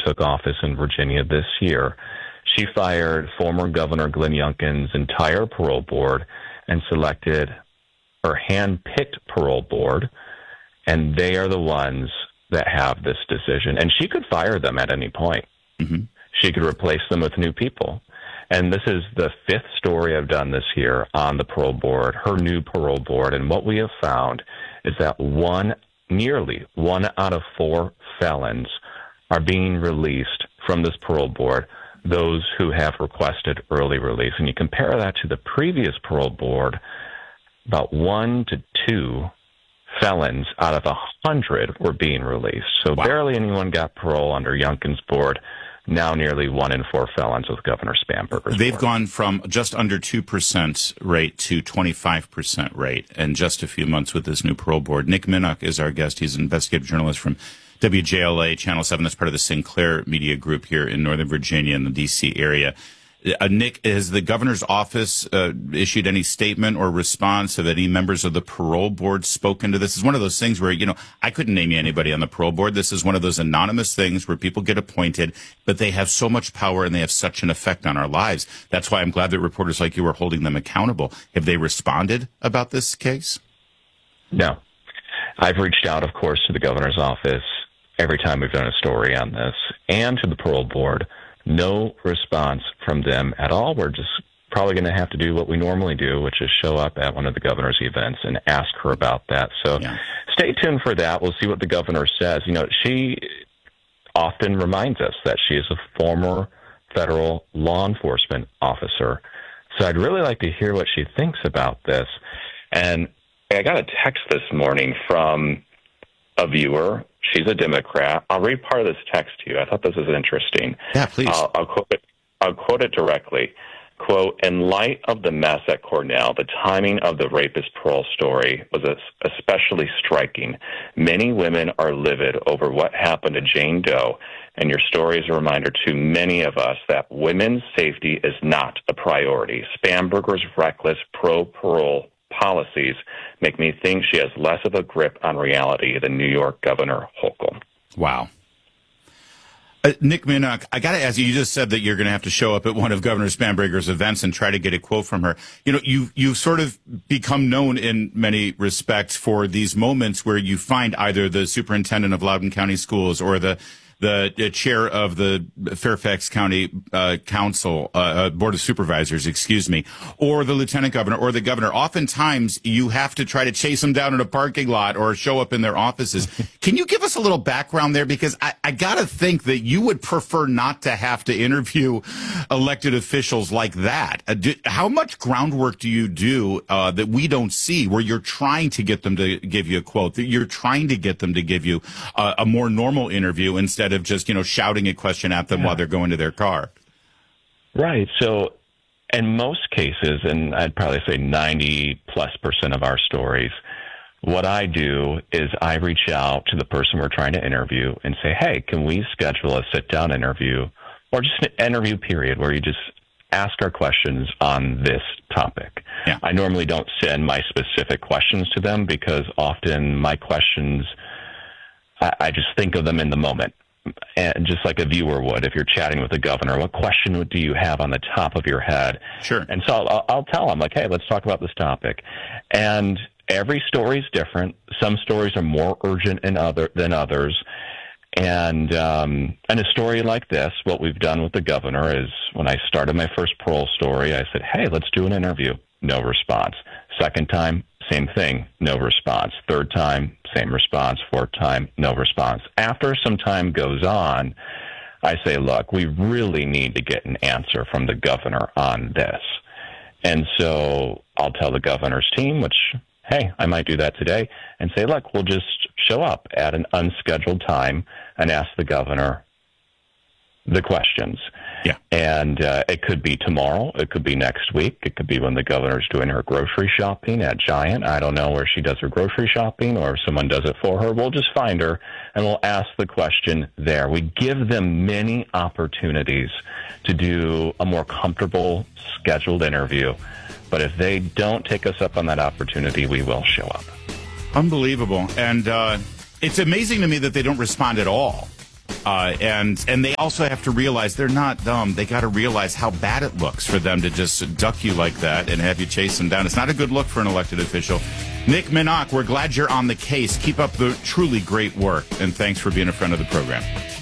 took office in Virginia this year. She fired former Governor Glenn Youngkin's entire parole board and selected her hand-picked parole board, and they are the ones that have this decision. And she could fire them at any point. Mm-hmm. She could replace them with new people. And this is the fifth story I've done this year on the parole board, her new parole board. And what we have found is that nearly one out of four felons are being released from this parole board, those who have requested early release. And you compare that to the previous parole board, about 1 to 2 felons out of 100 were being released. So wow. Barely anyone got parole under Youngkin's board. Now nearly 1 in 4 felons with Governor Spanberger's They've board. gone from just under 2% rate to 25% rate in just a few months with this new parole board. Nick Minnock is our guest. He's an investigative journalist from WJLA Channel 7. That's part of the Sinclair Media Group here in Northern Virginia in the D.C. area. Nick, has the governor's office issued any statement or response? Have any members of the parole board spoken to this? It's one of those things where, I couldn't name you anybody on the parole board. This is one of those anonymous things where people get appointed, but they have so much power and they have such an effect on our lives. That's why I'm glad that reporters like you are holding them accountable. Have they responded about this case? No. I've reached out, of course, to the governor's office every time we've done a story on this, and to the parole board. No response from them at all. We're just probably going to have to do what we normally do, which is show up at one of the governor's events and ask her about that. So Stay tuned for that. We'll see what the governor says. She often reminds us that she is a former federal law enforcement officer. So I'd really like to hear what she thinks about this. And I got a text this morning from a viewer. She's a Democrat. I'll read part of this text to you. I thought this was interesting. Yeah, please. I'll quote it directly. Quote, in light of the mess at Cornell, the timing of the rapist parole story was especially striking. Many women are livid over what happened to Jane Doe, and your story is a reminder to many of us that women's safety is not a priority. Spanberger's reckless pro-parole policies make me think she has less of a grip on reality than New York Governor Hochul. Wow. Nick Minnock, I got to ask you just said that you're going to have to show up at one of Governor Spanberger's events and try to get a quote from her. You've sort of become known in many respects for these moments where you find either the superintendent of Loudoun County Schools or the chair of the Fairfax County Council, Board of Supervisors, or the lieutenant governor or the governor. Oftentimes, you have to try to chase them down in a parking lot or show up in their offices. Can you give us a little background there? Because I got to think that you would prefer not to have to interview elected officials like that. How much groundwork do you do that we don't see where you're trying to get them to give you a quote, that you're trying to get them to give you a more normal interview instead of just, shouting a question at them while they're going to their car? Right. So in most cases, and I'd probably say 90+% of our stories, what I do is I reach out to the person we're trying to interview and say, hey, can we schedule a sit-down interview or just an interview period where you just ask our questions on this topic? Yeah. I normally don't send my specific questions to them because often my questions, I just think of them in the moment. And just like a viewer would, if you're chatting with the governor, what question do you have on the top of your head? Sure. And so I'll tell them, like, hey, let's talk about this topic. And every story is different. Some stories are more urgent than others. And a story like this, what we've done with the governor is when I started my first parole story, I said, hey, let's do an interview. No response. Second time, same thing, no response. Third time, same response. Fourth time, no response. After some time goes on, I say, look, we really need to get an answer from the governor on this. And so I'll tell the governor's team, which, hey, I might do that today, and say, look, we'll just show up at an unscheduled time and ask the governor the questions. Yeah. And it could be tomorrow. It could be next week. It could be when the governor's doing her grocery shopping at Giant. I don't know where she does her grocery shopping or if someone does it for her. We'll just find her and we'll ask the question there. We give them many opportunities to do a more comfortable scheduled interview. But if they don't take us up on that opportunity, we will show up. Unbelievable. And it's amazing to me that they don't respond at all. And they also have to realize they're not dumb. They got to realize how bad it looks for them to just duck you like that and have you chase them down. It's not a good look for an elected official. Nick Minnock, we're glad you're on the case. Keep up the truly great work, and thanks for being a friend of the program.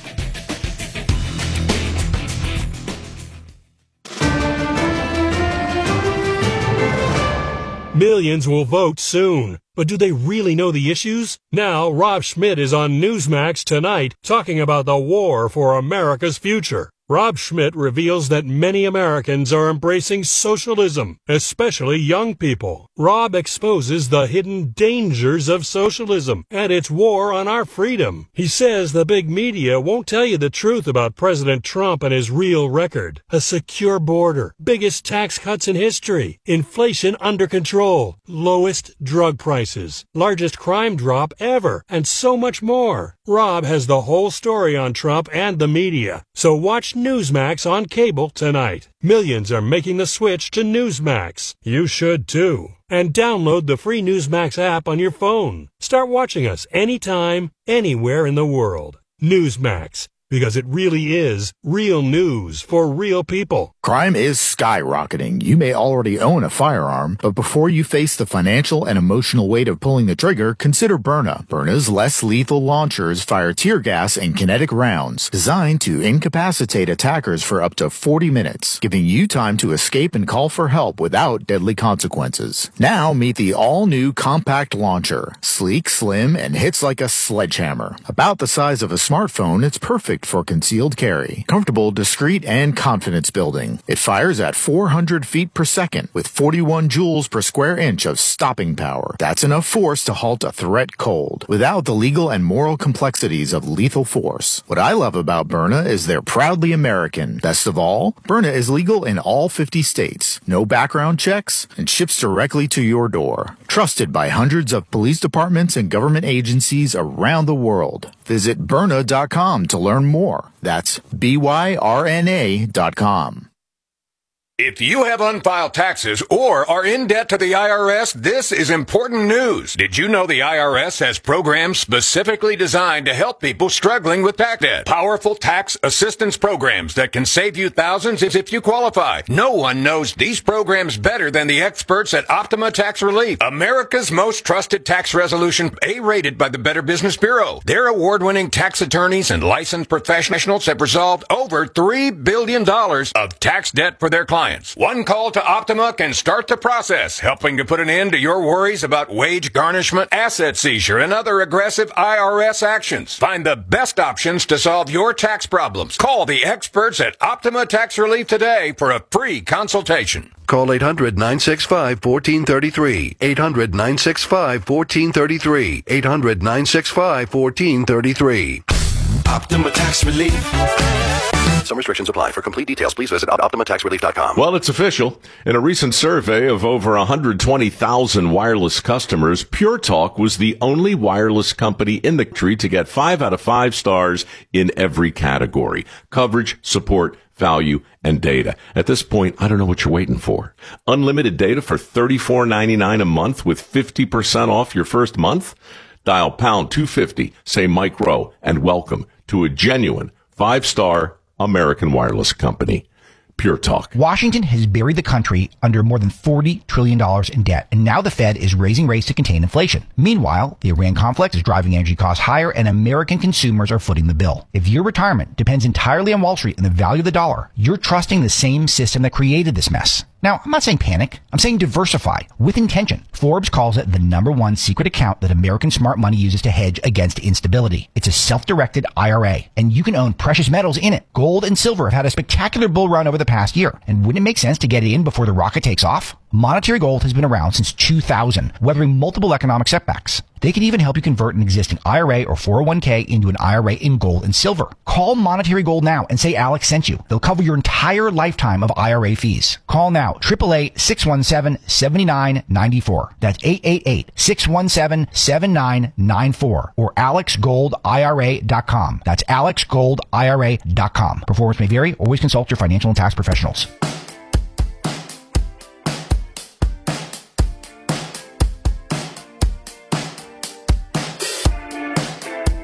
Millions will vote soon. But do they really know the issues? Now, Rob Schmidt is on Newsmax tonight talking about the war for America's future. Rob Schmidt reveals that many Americans are embracing socialism, especially young people. Rob exposes the hidden dangers of socialism and its war on our freedom. He says the big media won't tell you the truth about President Trump and his real record. A secure border, biggest tax cuts in history, inflation under control, lowest drug prices, largest crime drop ever, and so much more. Rob has the whole story on Trump and the media, so watch Newsmax on cable tonight. Millions are making the switch to Newsmax. You should too. And download the free Newsmax app on your phone. Start watching us anytime, anywhere in the world. Newsmax, because it really is real news for real people. Crime is skyrocketing. You may already own a firearm, but before you face the financial and emotional weight of pulling the trigger, consider Byrna. Byrna's less lethal launchers fire tear gas and kinetic rounds designed to incapacitate attackers for up to 40 minutes, giving you time to escape and call for help without deadly consequences. Now meet the all-new compact launcher. Sleek, slim, and hits like a sledgehammer. About the size of a smartphone, it's perfect for concealed carry. Comfortable, discreet, and confidence building. It fires at 400 feet per second with 41 joules per square inch of stopping power. That's enough force to halt a threat cold, without the legal and moral complexities of lethal force. What I love about Byrna is they're proudly American. Best of all, Byrna is legal in all 50 states, no background checks, and ships directly to your door. Trusted by hundreds of police departments and government agencies around the world. Visit Byrna.com to learn more. That's BYRNA.com. If you have unfiled taxes or are in debt to the IRS, this is important news. Did you know the IRS has programs specifically designed to help people struggling with tax debt? Powerful tax assistance programs that can save you thousands if you qualify. No one knows these programs better than the experts at Optima Tax Relief, America's most trusted tax resolution, A-rated by the Better Business Bureau. Their award-winning tax attorneys and licensed professionals have resolved over $3 billion of tax debt for their clients. One call to Optima can start the process, helping to put an end to your worries about wage garnishment, asset seizure, and other aggressive IRS actions. Find the best options to solve your tax problems. Call the experts at Optima Tax Relief today for a free consultation. Call 800-965-1433. 800-965-1433. 800-965-1433. Optima Tax Relief. Some restrictions apply. For complete details, please visit OptimaTaxRelief.com. Well, it's official. In a recent survey of over 120,000 wireless customers, Pure Talk was the only wireless company in the country to get 5 out of 5 stars in every category: coverage, support, value, and data. At this point, I don't know what you're waiting for. Unlimited data for $34.99 a month with 50% off your first month? Dial pound 250, say Mike Rowe, and welcome to a genuine 5-star American wireless company. Pure Talk. Washington has buried the country under more than $40 trillion in debt, and now the Fed is raising rates to contain inflation. Meanwhile, the Iran conflict is driving energy costs higher, and American consumers are footing the bill. If your retirement depends entirely on Wall Street and the value of the dollar, you're trusting the same system that created this mess. Now, I'm not saying panic. I'm saying diversify with intention. Forbes calls it the #1 secret account that American smart money uses to hedge against instability. It's a self-directed IRA, and you can own precious metals in it. Gold and silver have had a spectacular bull run over the past year. And wouldn't it make sense to get in before the rocket takes off? Monetary Gold has been around since 2000, weathering multiple economic setbacks. They can even help you convert an existing IRA or 401k into an IRA in gold and silver. Call Monetary Gold now and say Alex sent you. They'll cover your entire lifetime of IRA fees. Call now, 888-617-7994. That's 888-617-7994 or AlexGoldIRA.com. That's AlexGoldIRA.com. Performance may vary. Always consult your financial and tax professionals.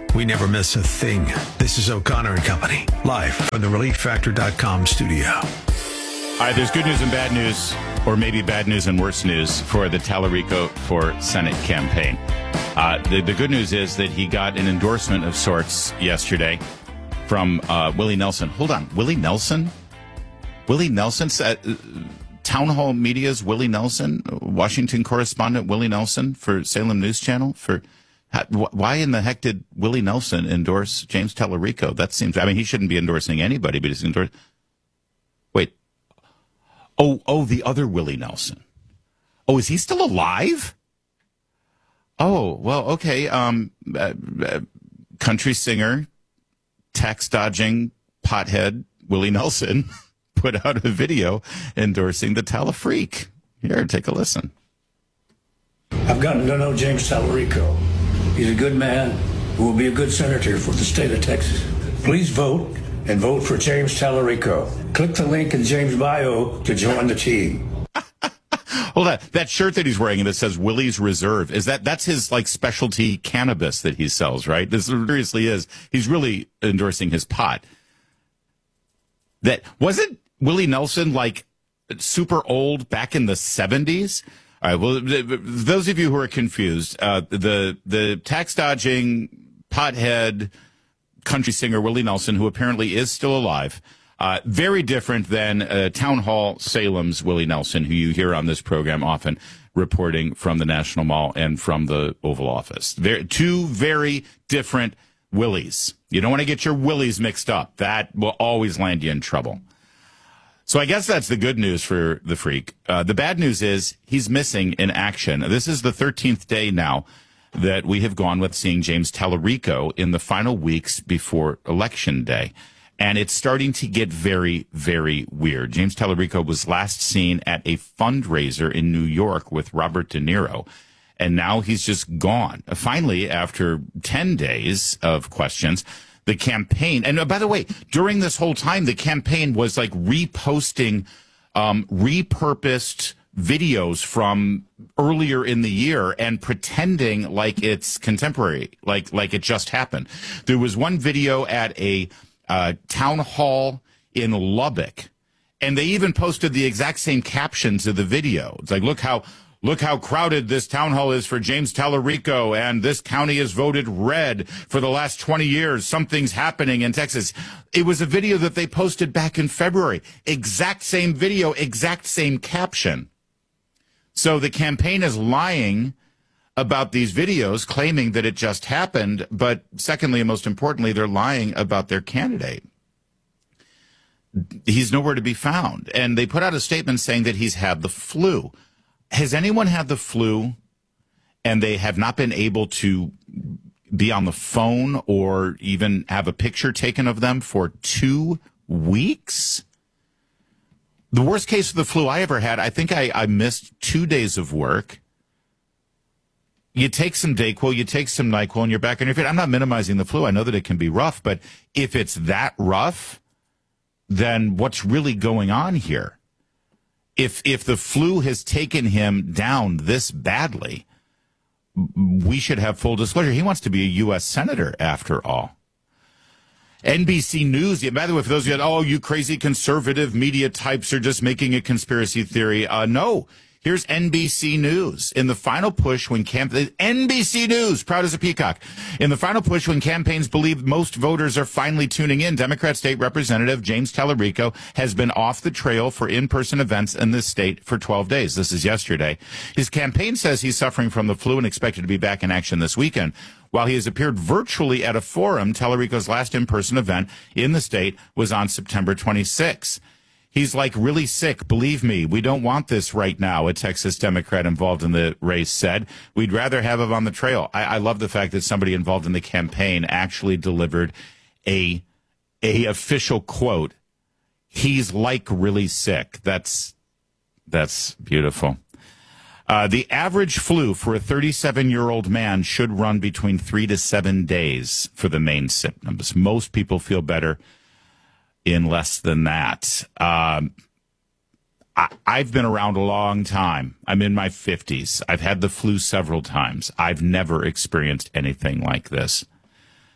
We never miss a thing. This is O'Connor and Company, live from the ReliefFactor.com studio. All right, there's good news and bad news, or maybe bad news and worse news for the Tallarico for Senate campaign. The good news is that he got an endorsement of sorts yesterday from Willie Nelson. Hold on, Willie Nelson? Willie Nelson? Town Hall Media's Willie Nelson, Washington correspondent Willie Nelson for Salem News Channel. Why in the heck did Willie Nelson endorse James Tallarico? That seems, I mean, he shouldn't be endorsing anybody, but he's endorsed. Wait. Oh, the other Willie Nelson. Oh, is he still alive? Oh, well, okay. Country singer, tax dodging pothead Willie Nelson put out a video endorsing the Tallafreak. Here, take a listen. I've gotten to know James Tallarico. He's a good man who will be a good senator for the state of Texas. Please vote and vote for James Tallarico. Click the link in James' bio to join the team. Hold on. That shirt that he's wearing that says Willie's Reserve, that's his like specialty cannabis that he sells, right? This seriously is. He's really endorsing his pot. That wasn't Willie Nelson like super old back in the 70s? All right. Well, those of you who are confused, the tax dodging pothead country singer Willie Nelson, who apparently is still alive, very different than Town Hall Salem's Willie Nelson, who you hear on this program often reporting from the National Mall and from the Oval Office. Two very different Willies. You don't want to get your Willies mixed up. That will always land you in trouble. So I guess that's the good news for the freak. The bad news is he's missing in action. This is the 13th day now that we have gone with seeing James Tallarico in the final weeks before Election Day. And it's starting to get very, very weird. James Tallarico was last seen at a fundraiser in New York with Robert De Niro. And now he's just gone. Finally, after 10 days of questions, the campaign, and by the way, during this whole time, the campaign was like reposting repurposed videos from earlier in the year and pretending like it's contemporary, like it just happened. There was one video at a town hall in Lubbock, and they even posted the exact same captions of the video. It's like, look how crowded this town hall is for James Tallarico, and this county has voted red for the last 20 years. Something's happening in Texas. It was a video that they posted back in February. Exact same video, exact same caption. So the campaign is lying about these videos, claiming that it just happened. But secondly, and most importantly, they're lying about their candidate. He's nowhere to be found. And they put out a statement saying that he's had the flu. Has anyone had the flu and they have not been able to be on the phone or even have a picture taken of them for 2 weeks? The worst case of the flu I ever had, I think I missed 2 days of work. You take some Dayquil, you take some NyQuil, and you're back on your feet. I'm not minimizing the flu. I know that it can be rough, but if it's that rough, then what's really going on here? If the flu has taken him down this badly, we should have full disclosure. He wants to be a U.S. Senator, after all. NBC News, by the way, for those of you you crazy conservative media types are just making a conspiracy theory. No. Here's NBC News. In the final push when NBC News, proud as a peacock. In the final push when campaigns believe most voters are finally tuning in, Democrat State Representative James Tallarico has been off the trail for in-person events in this state for 12 days. This is yesterday. His campaign says he's suffering from the flu and expected to be back in action this weekend. While he has appeared virtually at a forum, Tallarico's last in-person event in the state was on September 26. He's like really sick. Believe me, we don't want this right now, a Texas Democrat involved in the race said. We'd rather have him on the trail. I love the fact that somebody involved in the campaign actually delivered a official quote. He's like really sick. That's beautiful. The average flu for a 37-year-old man should run between 3 to 7 days for the main symptoms. Most people feel better in less than that. I've been around a long time. I'm in my 50s. I've had the flu several times. I've never experienced anything like this.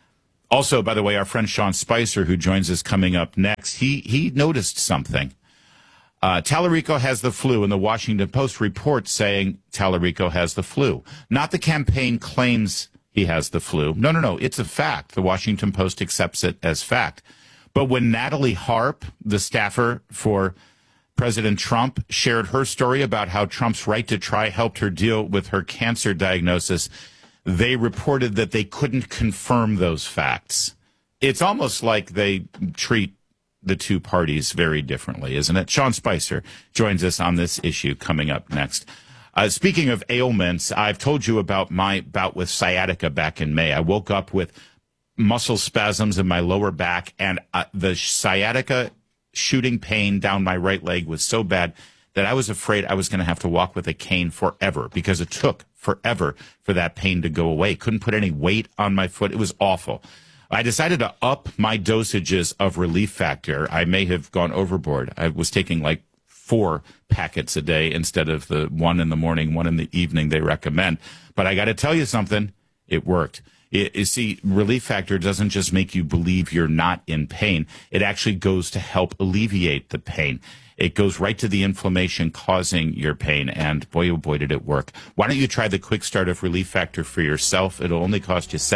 Also, by the way, our friend Sean Spicer, who joins us coming up next, he noticed something. Tallarico has the flu, and the Washington Post reports saying Tallarico has the flu. Not the campaign claims he has the flu. No. It's a fact. The Washington Post accepts it as fact. But when Natalie Harp, the staffer for President Trump, shared her story about how Trump's right to try helped her deal with her cancer diagnosis, they reported that they couldn't confirm those facts. It's almost like they treat the two parties very differently, isn't it? Sean Spicer joins us on this issue coming up next. Speaking of ailments, I've told you about my bout with sciatica back in May. I woke up with muscle spasms in my lower back, and the sciatica shooting pain down my right leg was so bad that I was afraid I was going to have to walk with a cane forever, because it took forever for that pain to go away. Couldn't put any weight on my foot. It was awful. I decided to up my dosages of Relief Factor. I may have gone overboard. I was taking like 4 packets a day instead of the 1 in the morning, 1 in the evening they recommend. But I got to tell you something. It worked. You see, Relief Factor doesn't just make you believe you're not in pain. It actually goes to help alleviate the pain. It goes right to the inflammation causing your pain, and boy, oh boy, did it work. Why don't you try the quick start of Relief Factor for yourself? It'll only cost you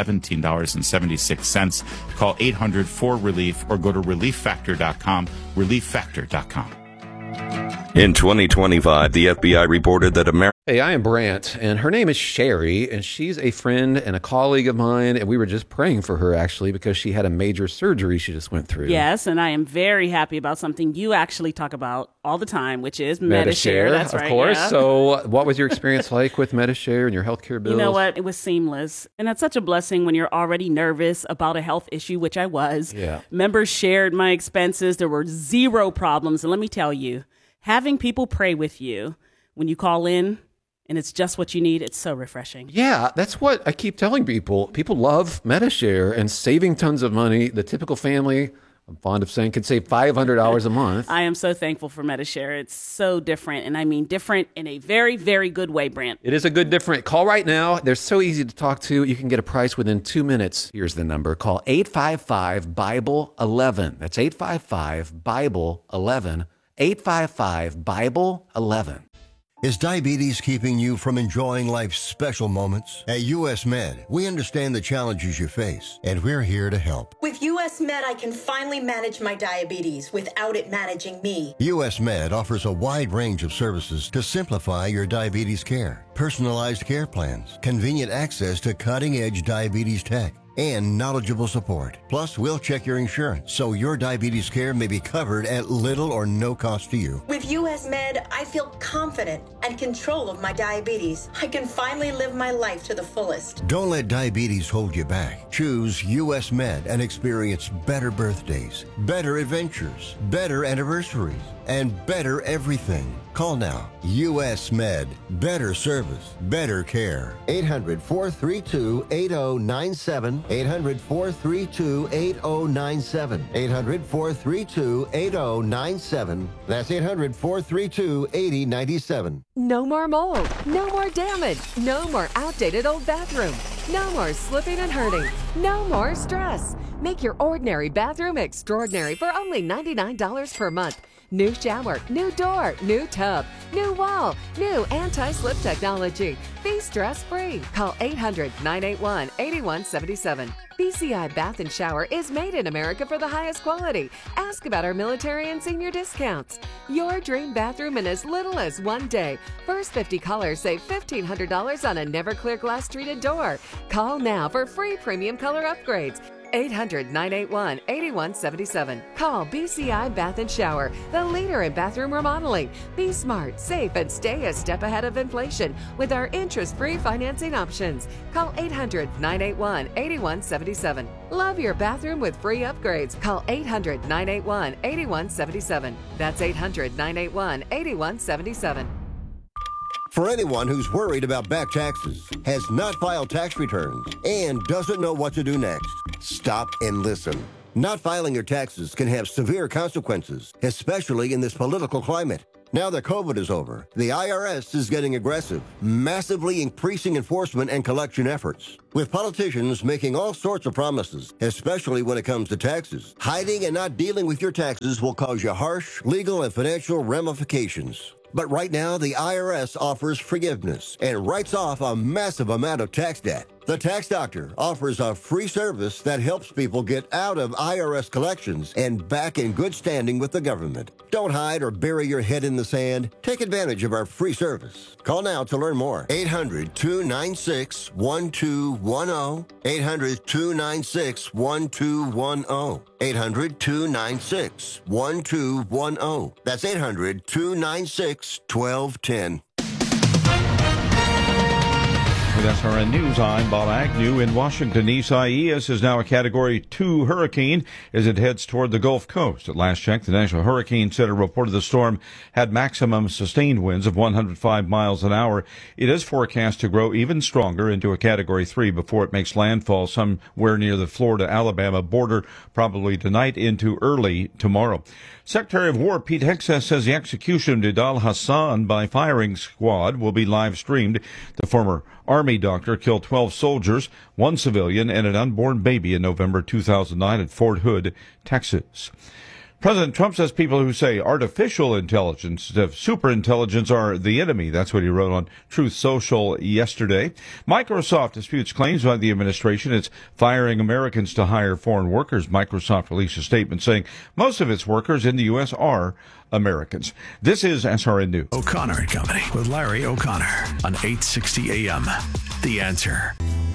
$17.76. Call 800-4RELIEF or go to ReliefFactor.com, ReliefFactor.com. In 2025, the FBI reported that America... Hey, I am Brant, and her name is Sherry, and she's a friend and a colleague of mine, and we were just praying for her, actually, because she had a major surgery she just went through. Yes, and I am very happy about something you actually talk about all the time, which is Medi-Share. That's right, of course. Yeah. So what was your experience like with Medi-Share and your healthcare bills? You know what? It was seamless, and that's such a blessing when you're already nervous about a health issue, which I was. Yeah. Members shared my expenses. There were 0 problems, and let me tell you, having people pray with you when you call in, and it's just what you need, it's so refreshing. Yeah, that's what I keep telling people. People love Medi-Share and saving tons of money. The typical family, I'm fond of saying, can save $500 a month. I am so thankful for Medi-Share. It's so different, and I mean different in a very, very good way, Brant. It is a good different. Call right now. They're so easy to talk to. You can get a price within 2 minutes. Here's the number. Call 855-BIBLE-11. That's 855-BIBLE-11. 855-BIBLE-11. Is diabetes keeping you from enjoying life's special moments? At US Med, we understand the challenges you face, and we're here to help. With US Med, I can finally manage my diabetes without it managing me. US Med offers a wide range of services to simplify your diabetes care. Personalized care plans, convenient access to cutting-edge diabetes tech, and knowledgeable support. Plus, we'll check your insurance so your diabetes care may be covered at little or no cost to you. With US Med, I feel confident and control of my diabetes. I can finally live my life to the fullest. Don't let diabetes hold you back. Choose US Med and experience better birthdays, better adventures, better anniversaries, and better everything. Call now. US Med. Better service. Better care. 800-432-8097. 800-432-8097. 800-432-8097. That's 800-432-8097. No more mold. No more damage. No more outdated old bathroom. No more slipping and hurting. No more stress. Make your ordinary bathroom extraordinary for only $99 per month. New shower, new door, new tub, new wall, new anti-slip technology. Be stress-free. Call 800-981-8177. BCI Bath and Shower is made in America for the highest quality. Ask about our military and senior discounts. Your dream bathroom in as little as 1 day. First 50 callers save $1,500 on a never clear glass treated door. Call now for free premium color upgrades. 800-981-8177. Call BCI Bath and Shower, the leader in bathroom remodeling. Be smart, safe, and stay a step ahead of inflation with our interest-free financing options. Call 800-981-8177. Love your bathroom with free upgrades. Call 800-981-8177. That's 800-981-8177. For anyone who's worried about back taxes, has not filed tax returns, and doesn't know what to do next, stop and listen. Not filing your taxes can have severe consequences, especially in this political climate. Now that COVID is over, the IRS is getting aggressive, massively increasing enforcement and collection efforts, with politicians making all sorts of promises, especially when it comes to taxes. Hiding and not dealing with your taxes will cause you harsh legal and financial ramifications. But right now, the IRS offers forgiveness and writes off a massive amount of tax debt. The Tax Doctor offers a free service that helps people get out of IRS collections and back in good standing with the government. Don't hide or bury your head in the sand. Take advantage of our free service. Call now to learn more. 800-296-1210. 800-296-1210. 800-296-1210. That's 800-296-1210. With SRN News, I'm Bob Agnew in Washington. Isaias is now a Category 2 hurricane as it heads toward the Gulf Coast. At last check, the National Hurricane Center reported the storm had maximum sustained winds of 105 miles an hour. It is forecast to grow even stronger into a Category 3 before it makes landfall somewhere near the Florida-Alabama border, probably tonight into early tomorrow. Secretary of War Pete Hegseth says the execution of Nidal Hassan by firing squad will be live-streamed. The former Army doctor killed 12 soldiers, 1 civilian, and an unborn baby in November 2009 at Fort Hood, Texas. President Trump says people who say artificial intelligence, superintelligence, are the enemy. That's what he wrote on Truth Social yesterday. Microsoft disputes claims by the administration it's firing Americans to hire foreign workers. Microsoft released a statement saying most of its workers in the U.S. are Americans. This is SRN News. O'Connor and Company with Larry O'Connor on 860 AM. The Answer.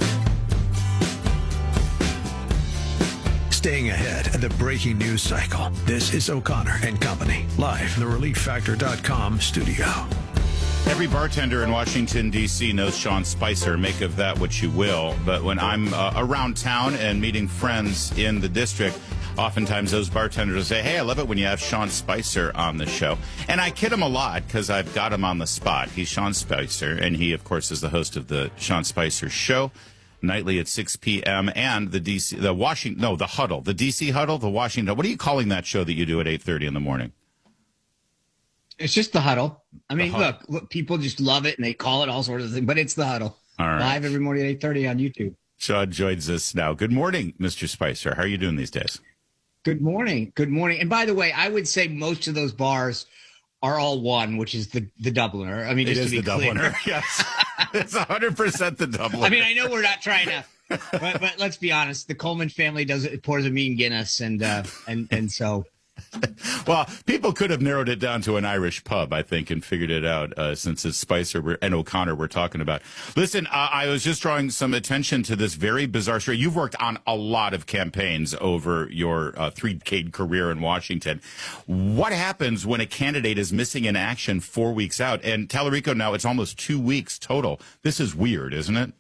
Staying ahead of the breaking news cycle. This is O'Connor and Company, live from the ReliefFactor.com studio. Every bartender in Washington, D.C. knows Sean Spicer. Make of that what you will. But when I'm around town and meeting friends in the district, oftentimes those bartenders will say, hey, I love it when you have Sean Spicer on the show. And I kid him a lot because I've got him on the spot. He's Sean Spicer, and he, of course, is the host of the Sean Spicer Show, nightly at 6 p.m. and the D.C., the Washington, no, the Huddle, the D.C. Huddle, the Washington. What are you calling that show that you do at 8:30 in the morning? It's just the Huddle. I mean, look, people just love it and they call it all sorts of things, but it's the Huddle. All right. Live every morning at 8:30 on YouTube. Sean joins us now. Good morning, Mr. Spicer. How are you doing these days? Good morning. Good morning. And by the way, I would say most of those bars are all one, which is the Dubliner. I mean, just it is to be the clear. Dubliner. Yes, it's 100% the Dubliner. I mean, I know we're not trying to, but let's be honest. The Coleman family pours a mean Guinness, and so. Well, people could have narrowed it down to an Irish pub, I think, and figured it out since it's Spicer and O'Connor we're talking about. Listen, I was just drawing some attention to this very bizarre story. You've worked on a lot of campaigns over your three-decade career in Washington. What happens when a candidate is missing in action 4 weeks out? And Tallarico, now it's almost 2 weeks total. This is weird, isn't it?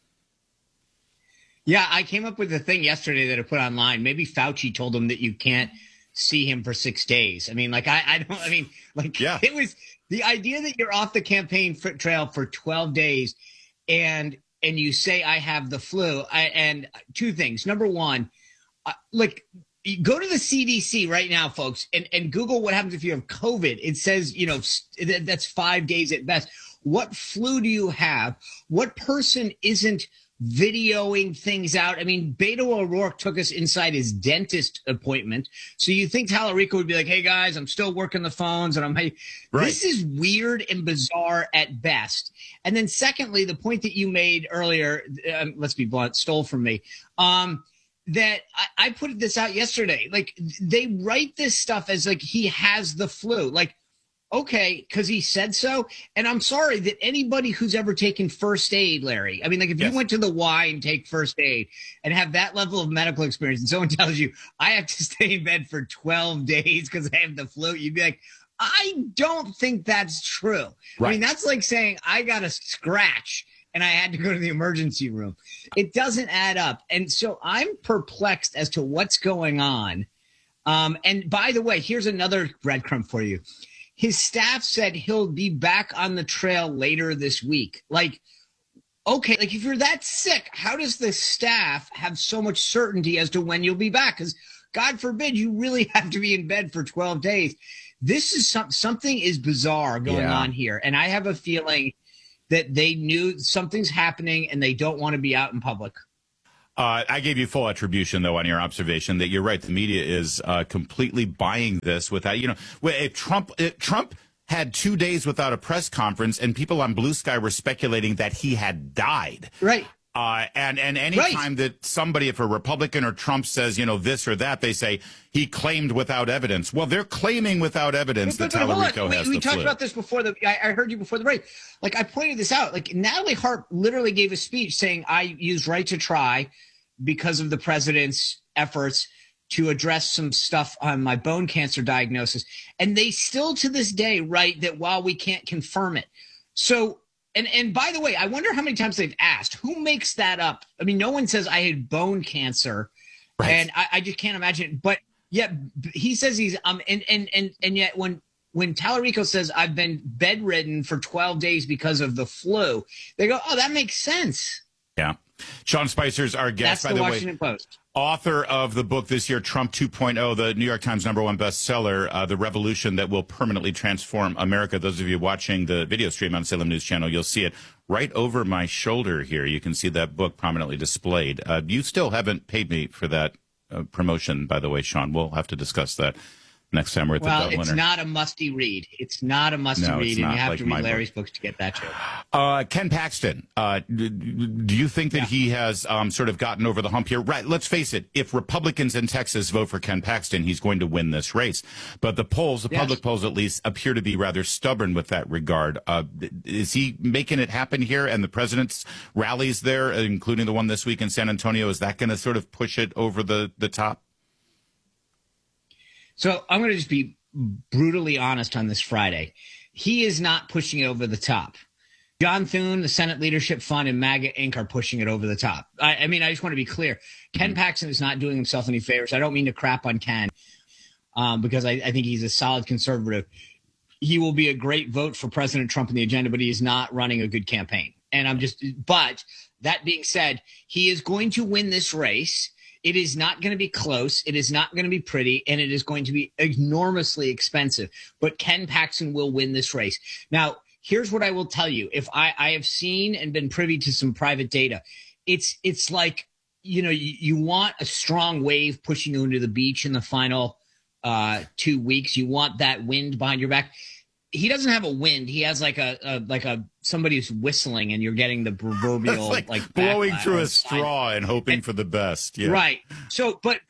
Yeah, I came up with a thing yesterday that I put online. Maybe Fauci told him that you can't see him for 6 days. I mean, it was the idea that you're off the campaign trail for 12 days and you say, I have the flu. And two things. Number one, go to the CDC right now, folks, and Google what happens if you have COVID. It says, that's 5 days at best. What flu do you have? What person isn't videoing things out? I mean, Beto O'Rourke took us inside his dentist appointment. So you think Tallarico would be like, hey, guys, I'm still working the phones. And right. This is weird and bizarre at best. And then secondly, the point that you made earlier, let's be blunt, stole from me, that I put this out yesterday. Like, they write this stuff as like he has the flu. Like, okay, because he said so. And I'm sorry that anybody who's ever taken first aid, Larry, I mean, like if you went to the Y and take first aid and have that level of medical experience and someone tells you, I have to stay in bed for 12 days because I have the flu, you'd be like, I don't think that's true. Right. I mean, that's like saying I got a scratch and I had to go to the emergency room. It doesn't add up. And so I'm perplexed as to what's going on. And by the way, here's another breadcrumb for you. His staff said he'll be back on the trail later this week. Like, okay, like if you're that sick, how does the staff have so much certainty as to when you'll be back? Because God forbid you really have to be in bed for 12 days. This is something is bizarre going on here. And I have a feeling that they knew something's happening and they don't want to be out in public. I gave you full attribution, though, on your observation that you're right. The media is completely buying this without, if Trump had 2 days without a press conference and people on Blue Sky were speculating that he had died. Right. And any time that somebody, if a Republican or Trump says, this or that, they say he claimed without evidence. Well, they're claiming without evidence that Tallarico has the flu. We talked about this before. I heard you before the break. Like, I pointed this out. Like, Natalie Hart literally gave a speech saying, I used right to try because of the president's efforts to address some stuff on my bone cancer diagnosis. And they still to this day write that while we can't confirm it. So, and by the way, I wonder how many times they've asked, who makes that up? I mean, no one says I had bone cancer. Right. And I just can't imagine. But yet he says he's, and yet when Tallarico says I've been bedridden for 12 days because of the flu, they go, oh, that makes sense. Yeah. Sean Spicer's our guest, by the way. Washington Post. Author of the book this year, Trump 2.0, the New York Times #1 bestseller, The Revolution That Will Permanently Transform America. Those of you watching the video stream on Salem News Channel, you'll see it right over my shoulder here. You can see that book prominently displayed. You still haven't paid me for that promotion, by the way, Sean. We'll have to discuss that next time we're at the Dubliner. Well, it's not a musty read. It's not a musty read, and you have to read Larry's books to get that joke. Ken Paxton, do you think that he has sort of gotten over the hump here? Right. Let's face it. If Republicans in Texas vote for Ken Paxton, he's going to win this race. But the polls, the public polls at least, appear to be rather stubborn with that regard. Is he making it happen here? And the president's rallies there, including the one this week in San Antonio, is that going to sort of push it over the top? So I'm going to just be brutally honest on this Friday. He is not pushing it over the top. John Thune, the Senate Leadership Fund, and MAGA Inc. are pushing it over the top. I mean, I just want to be clear. Ken Paxton is not doing himself any favors. I don't mean to crap on Ken because I think he's a solid conservative. He will be a great vote for President Trump in the agenda, but he is not running a good campaign. But that being said, he is going to win this race. It is not going to be close. It is not going to be pretty, and it is going to be enormously expensive. But Ken Paxton will win this race. Now, here's what I will tell you. If I have seen and been privy to some private data, it's like, you want a strong wave pushing you into the beach in the final 2 weeks. You want that wind behind your back. He doesn't have a wind. He has like a somebody who's whistling, and you're getting the proverbial like blowing through a straw and hoping for the best. Yeah. Right. So, but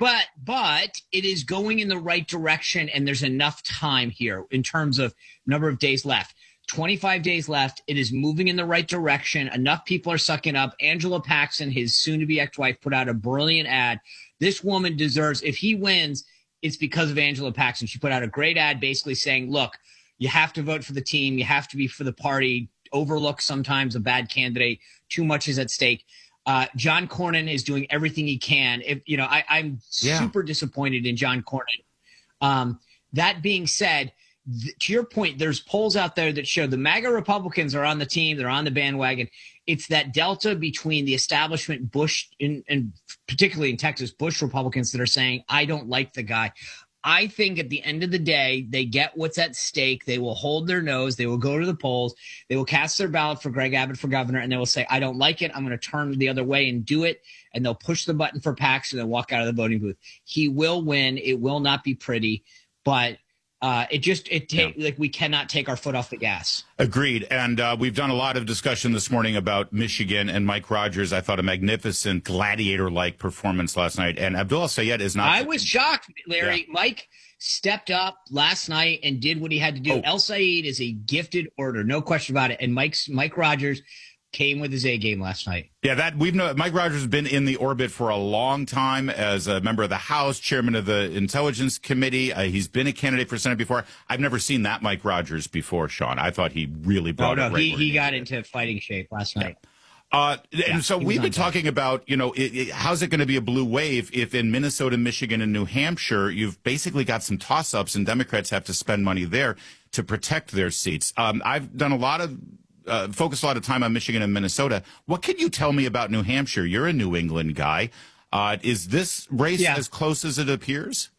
it is going in the right direction, and there's enough time here in terms of number of days left. 25 days left. It is moving in the right direction. Enough people are sucking up. Angela Paxson, his soon-to-be ex-wife, put out a brilliant ad. This woman deserves. If he wins, it's because of Angela Paxson. She put out a great ad, basically saying, "Look, you have to vote for the team. You have to be for the party. Overlook sometimes a bad candidate. Too much is at stake." John Cornyn is doing everything he can. I'm super disappointed in John Cornyn. That being said, to your point, there's polls out there that show the MAGA Republicans are on the team. They're on the bandwagon. It's that delta between the establishment Bush and particularly in Texas, Bush Republicans that are saying, I don't like the guy. I think at the end of the day, they get what's at stake. They will hold their nose. They will go to the polls. They will cast their ballot for Greg Abbott for governor, and they will say, I don't like it. I'm going to turn the other way and do it. And they'll push the button for Paxton and walk out of the voting booth. He will win. It will not be pretty, but we cannot take our foot off the gas. Agreed. And we've done a lot of discussion this morning about Michigan and Mike Rogers. I thought a magnificent gladiator-like performance last night. And Abdullah Sayed is not. I was shocked, Larry. Yeah. Mike stepped up last night and did what he had to do. El Sayed is a gifted orator, no question about it. And Mike Rogers came with his A game last night. Yeah, Mike Rogers has been in the orbit for a long time as a member of the House, chairman of the Intelligence Committee. He's been a candidate for Senate before. I've never seen that Mike Rogers before, Sean. I thought he really brought it right. He got into fighting shape last night. And so we've been talking about, how's it going to be a blue wave if in Minnesota, Michigan, and New Hampshire, you've basically got some toss-ups and Democrats have to spend money there to protect their seats. I've done focused a lot of time on Michigan and Minnesota. What can you tell me about New Hampshire? You're a New England guy. Is this race as close as it appears?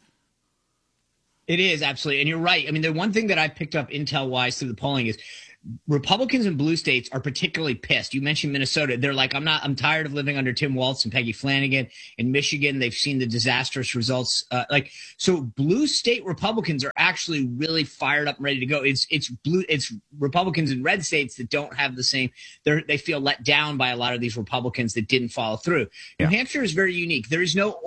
It is, absolutely. And you're right. I mean, the one thing that I picked up intel-wise through the polling is Republicans in blue states are particularly pissed. You mentioned Minnesota. They're like, I'm tired of living under Tim Walz and Peggy Flanagan. In Michigan, they've seen the disastrous results. So blue state Republicans are actually really fired up and ready to go. It's Republicans in red states that don't have the same. They feel let down by a lot of these Republicans that didn't follow through. Yeah. New Hampshire is very unique. There is no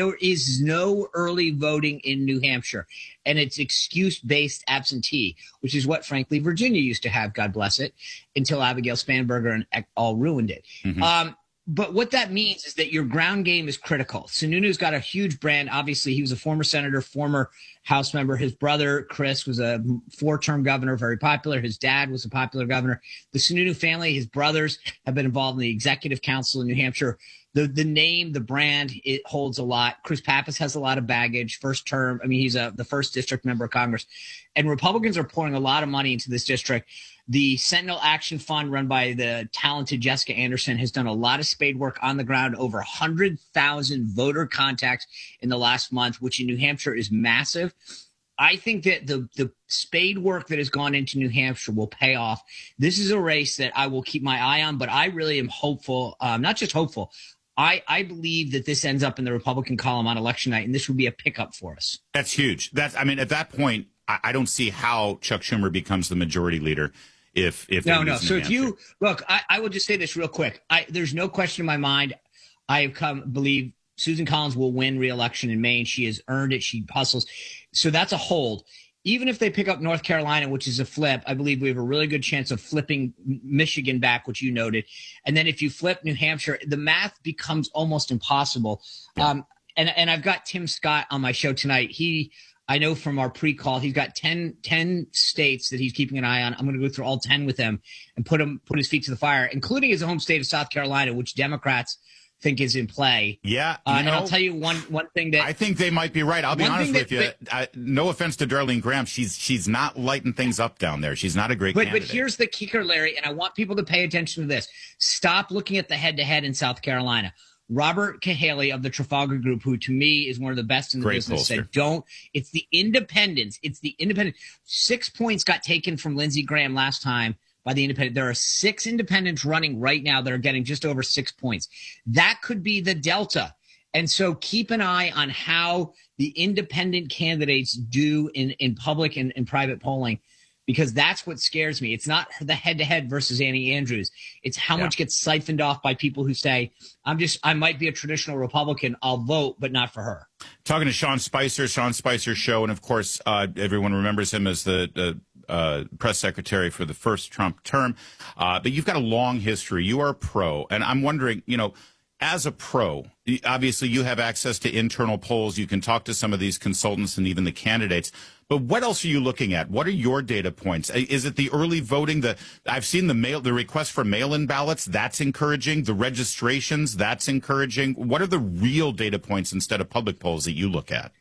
early voting in New Hampshire, and it's excuse-based absentee, which is what, frankly, Virginia used to have, God bless it, until Abigail Spanberger and all ruined it. Mm-hmm. But what that means is that your ground game is critical. Sununu's got a huge brand. Obviously, he was a former senator, former House member. His brother, Chris, was a 4-term governor, very popular. His dad was a popular governor. The Sununu family, his brothers, have been involved in the executive council in New Hampshire. The name, the brand, it holds a lot. Chris Pappas has a lot of baggage. First term, I mean, he's the first district member of Congress. And Republicans are pouring a lot of money into this district. The Sentinel Action Fund, run by the talented Jessica Anderson, has done a lot of spade work on the ground, over 100,000 voter contacts in the last month, which in New Hampshire is massive. I think that the spade work that has gone into New Hampshire will pay off. This is a race that I will keep my eye on, but I really am hopeful, not just hopeful. I believe that this ends up in the Republican column on election night, and this would be a pickup for us. That's huge. At that point, I don't see how Chuck Schumer becomes the majority leader if no. So if you look, I will just say this real quick. There's no question in my mind. I have believe Susan Collins will win re-election in Maine. She has earned it. She hustles. So that's a hold. Even if they pick up North Carolina, which is a flip, I believe we have a really good chance of flipping Michigan back, which you noted. And then if you flip New Hampshire, the math becomes almost impossible. Yeah. And I've got Tim Scott on my show tonight. I know from our pre-call, he's got 10 states that he's keeping an eye on. I'm going to go through all 10 with him and put his feet to the fire, including his home state of South Carolina, which Democrats think is in play. Yeah. And I'll tell you one thing that I think they might be right. I'll be honest with you. No offense to Darlene Graham. She's not lighting things up down there. She's not a great candidate. But here's the kicker, Larry, and I want people to pay attention to this. Stop looking at the head-to-head in South Carolina. Robert Cahaly of the Trafalgar Group, who to me is one of the best in the business, said, it's the independents. 6 points got taken from Lindsey Graham last time by the independent. There are 6 independents running right now that are getting just over 6 points. That could be the delta. And so keep an eye on how the independent candidates do in public and in private polling, because that's what scares me. It's not the head-to-head versus Annie Andrews. It's how much gets siphoned off by people who say, I might be a traditional Republican. I'll vote, but not for her. Talking to Sean Spicer's show. And of course, everyone remembers him as the press secretary for the first Trump term. But you've got a long history. You are a pro. And I'm wondering, as a pro, obviously you have access to internal polls. You can talk to some of these consultants and even the candidates. But what else are you looking at? What are your data points? Is it the early voting? I've seen the request for mail-in ballots. That's encouraging. The registrations, that's encouraging. What are the real data points instead of public polls that you look at?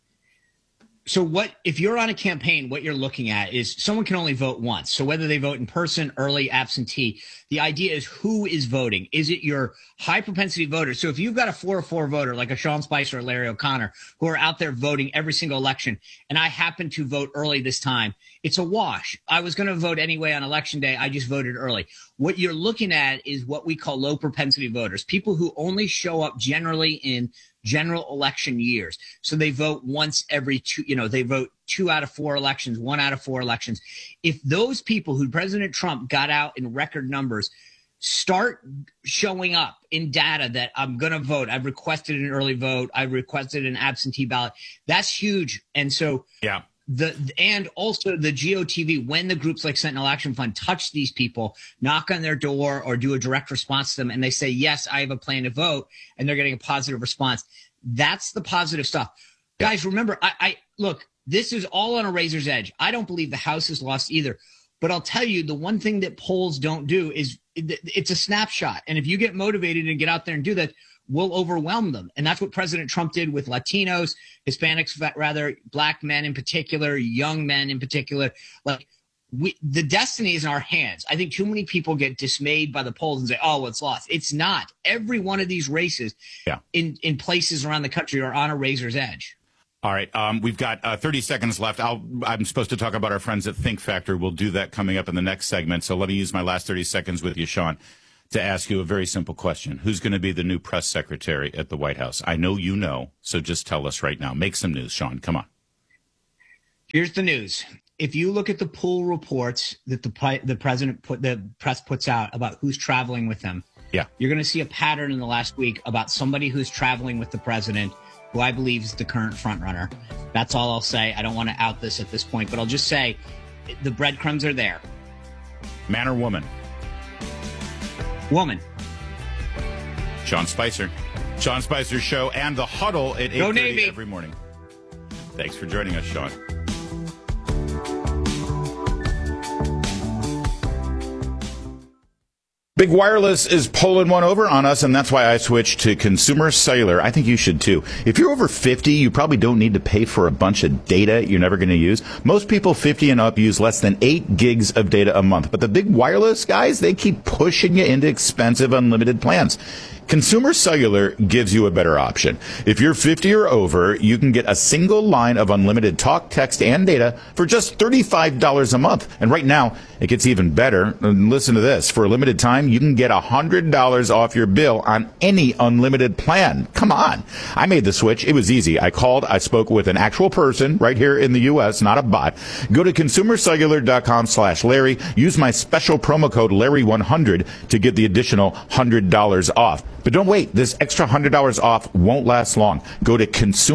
So if you're on a campaign, what you're looking at is someone can only vote once. So whether they vote in person, early, absentee, the idea is who is voting. Is it your high propensity voter? So if you've got a 404 voter like a Sean Spicer or Larry O'Connor who are out there voting every single election, and I happen to vote early this time, it's a wash. I was going to vote anyway on election day. I just voted early. What you're looking at is what we call low propensity voters, people who only show up generally in general election years. So they vote once every they vote 2 out of 4 elections, 1 out of 4 elections. If those people who President Trump got out in record numbers start showing up in data that I'm going to vote, I've requested an early vote, I've requested an absentee ballot, that's huge. And so and also the GOTV, when the groups like Sentinel Action Fund touch these people, knock on their door or do a direct response to them, and they say, yes, I have a plan to vote, and they're getting a positive response. That's the positive stuff. Guys, remember, I look, this is all on a razor's edge. I don't believe the House is lost either. But I'll tell you, the one thing that polls don't do is it's a snapshot. And if you get motivated and get out there and do that, we'll overwhelm them. And that's what President Trump did with Latinos, Hispanics, rather, black men in particular, young men in particular. Like, the destiny is in our hands. I think too many people get dismayed by the polls and say, oh, it's lost. It's not. Every one of these races in places around the country are on a razor's edge. All right. We've got 30 seconds left. I'm supposed to talk about our friends at Think Factor. We'll do that coming up in the next segment. So let me use my last 30 seconds with you, Sean, to ask you a very simple question. Who's going to be the new press secretary at the White House? I know you know, so just tell us right now. Make some news, Sean. Come on. Here's the news. If you look at the pool reports that the press puts out about who's traveling with them, you're going to see a pattern in the last week about somebody who's traveling with the president, who I believe is the current frontrunner. That's all I'll say. I don't want to out this at this point, but I'll just say the breadcrumbs are there. Man or woman? Woman. Sean Spicer. Sean Spicer's show and The Huddle at 8:30 every morning. Thanks for joining us, Sean. Big Wireless is pulling one over on us, and that's why I switched to Consumer Cellular. I think you should, too. If you're over 50, you probably don't need to pay for a bunch of data you're never going to use. Most people 50 and up use less than 8 gigs of data a month. But the Big Wireless guys, they keep pushing you into expensive unlimited plans. Consumer Cellular gives you a better option. If you're 50 or over, you can get a single line of unlimited talk, text, and data for just $35 a month. And right now, it gets even better. And listen to this. For a limited time, you can get $100 off your bill on any unlimited plan. Come on. I made the switch. It was easy. I called. I spoke with an actual person right here in the U.S., not a bot. Go to consumercellular.com/Larry. Use my special promo code Larry100 to get the additional $100 off. But don't wait. This extra $100 off won't last long. Go to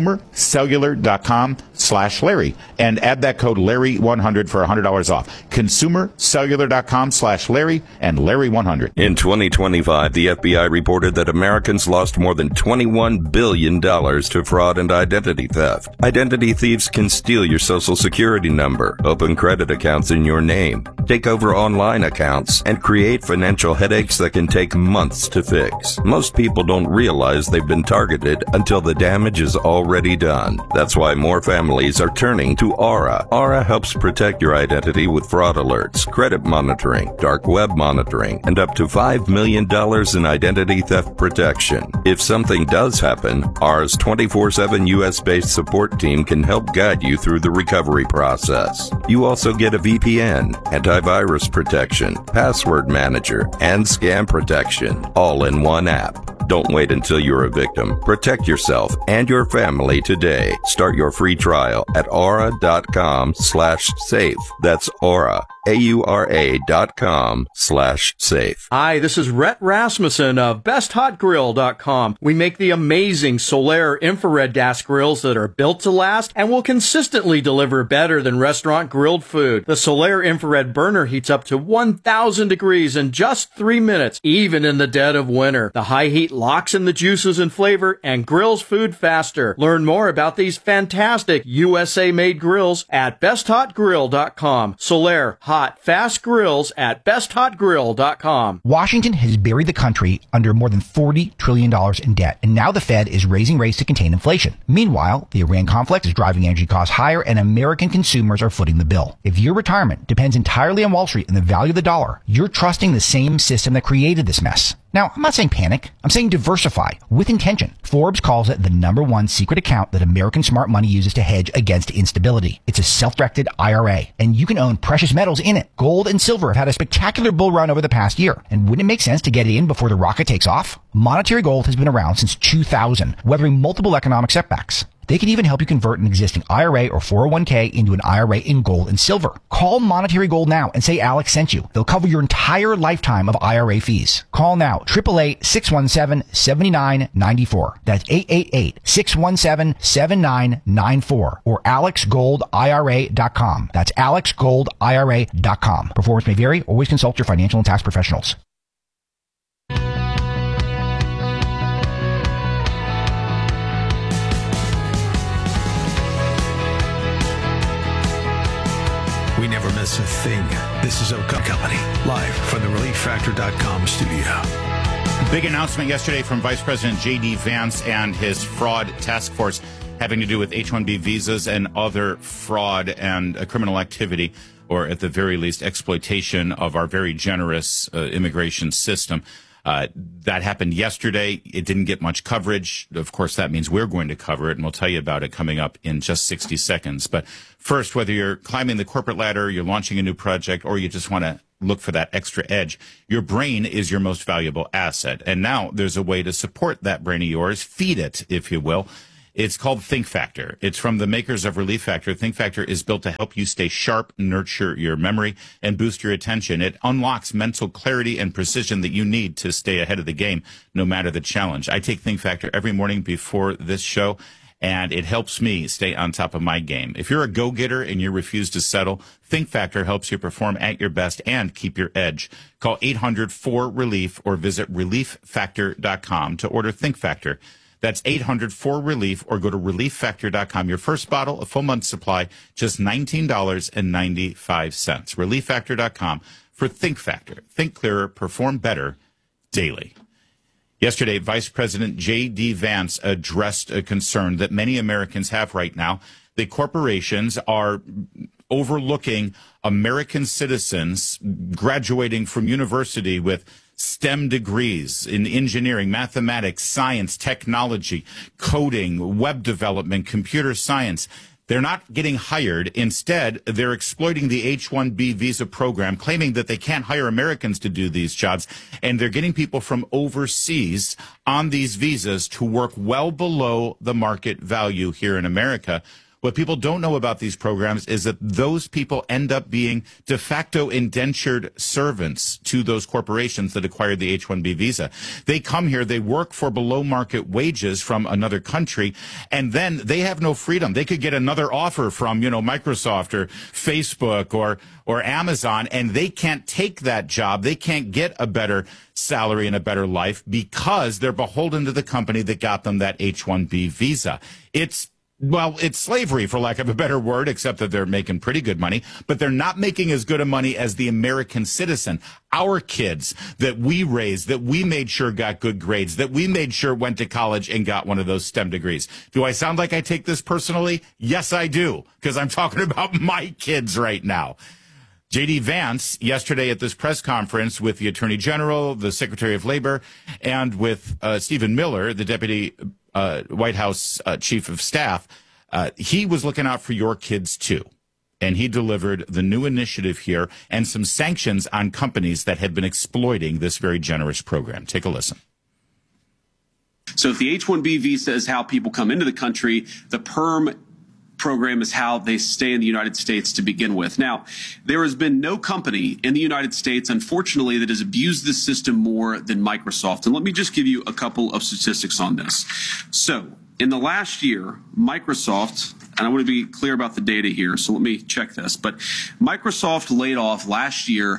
consumercellular.com/Larry and add that code Larry100 for $100 off. Consumercellular.com/Larry and Larry100. In 2025, the FBI reported that Americans lost more than $21 billion to fraud and identity theft. Identity thieves can steal your social security number, open credit accounts in your name, take over online accounts, and create financial headaches that can take months to fix. Most people don't realize they've been targeted until the damage is already done. That's why more families are turning to Aura. Aura helps protect your identity with fraud alerts, credit monitoring, dark web monitoring, and up to $5 million in identity theft protection. If something does happen, Aura's 24/7 U.S.-based support team can help guide you through the recovery process. You also get a VPN, antivirus protection, password manager, and scam protection, all in one app. Don't wait until you're a victim. Protect yourself and your family today. Start your free trial at aura.com/safe. That's Aura, AURA.com/safe. Hi, this is Rhett Rasmussen of BestHotGrill.com. We make the amazing Solaire infrared gas grills that are built to last and will consistently deliver better than restaurant grilled food. The Solaire infrared burner heats up to 1,000 degrees in just 3 minutes, even in the dead of winter. The high heat locks in the juices and flavor and grills food faster. Learn more about these fantastic USA-made grills at BestHotGrill.com. Solaire hot, fast grills at BestHotGrill.com. Washington has buried the country under more than $40 trillion in debt, and now the Fed is raising rates to contain inflation. Meanwhile, the Iran conflict is driving energy costs higher, and American consumers are footing the bill. If your retirement depends entirely on Wall Street and the value of the dollar, you're trusting the same system that created this mess. Now, I'm not saying panic. I'm saying diversify with intention. Forbes calls it the #1 secret account that American smart money uses to hedge against instability. It's a self-directed IRA, and you can own precious metals in it. Gold and silver have had a spectacular bull run over the past year. And wouldn't it make sense to get in before the rocket takes off? Monetary Gold has been around since 2000, weathering multiple economic setbacks. They can even help you convert an existing IRA or 401k into an IRA in gold and silver. Call Monetary Gold now and say Alex sent you. They'll cover your entire lifetime of IRA fees. Call now, 888-617-7994. That's 888-617-7994 or AlexGoldIRA.com. That's AlexGoldIRA.com. Performance may vary. Always consult your financial and tax professionals. We never miss a thing. This is O'Connor Company, live from the ReliefFactor.com studio. Big announcement yesterday from Vice President J.D. Vance and his fraud task force having to do with H-1B visas and other fraud and criminal activity. or at the very least exploitation of our very generous immigration system. That happened yesterday. It didn't get much coverage. Of course, that means we're going to cover it, and we'll tell you about it coming up in just 60 seconds. But first, whether you're climbing the corporate ladder, you're launching a new project, or you just want to look for that extra edge, your brain is your most valuable asset. And now there's a way to support that brain of yours, feed it, if you will. It's called Think Factor. It's from the makers of Relief Factor. Think Factor is built to help you stay sharp, nurture your memory, and boost your attention. It unlocks mental clarity and precision that you need to stay ahead of the game, no matter the challenge. I take Think Factor every morning before this show, and it helps me stay on top of my game. If you're a go-getter and you refuse to settle, Think Factor helps you perform at your best and keep your edge. Call 800-4RELIEF or visit ReliefFactor.com to order Think Factor. That's 800-4RELIEF or go to ReliefFactor.com. Your first bottle, a full month's supply, just $19.95. ReliefFactor.com for Think Factor. Think clearer, perform better daily. Yesterday, Vice President J.D. Vance addressed a concern that many Americans have right now. The corporations are overlooking American citizens graduating from university with STEM degrees in engineering, mathematics, science, technology, coding, web development, computer science. They're not getting hired. Instead, they're exploiting the H-1B visa program, claiming that they can't hire Americans to do these jobs. And they're getting people from overseas on these visas to work well below the market value here in America. What people don't know about these programs is that those people end up being de facto indentured servants to those corporations that acquired the H-1B visa. They come here, they work for below market wages from another country, and then they have no freedom. They could get another offer from, Microsoft or Facebook or Amazon, and they can't take that job. They can't get a better salary and a better life because they're beholden to the company that got them that H-1B visa. It's slavery, for lack of a better word, except that they're making pretty good money, but they're not making as good a money as the American citizen. Our kids that we raised, that we made sure got good grades, that we made sure went to college and got one of those STEM degrees. Do I sound like I take this personally? Yes, I do, because I'm talking about my kids right now. J.D. Vance, yesterday at this press conference with the Attorney General, the Secretary of Labor, and with Stephen Miller, the Deputy White House Chief of Staff, he was looking out for your kids, too. And he delivered the new initiative here and some sanctions on companies that have been exploiting this very generous program. Take a listen. So if the H-1B visa is how people come into the country, the PERM program is how they stay in the United States to begin with. Now, there has been no company in the United States, unfortunately, that has abused this system more than Microsoft. And let me just give you a couple of statistics on this. So, in the last year, Microsoft, and I want to be clear about the data here, so let me check this, but Microsoft laid off last year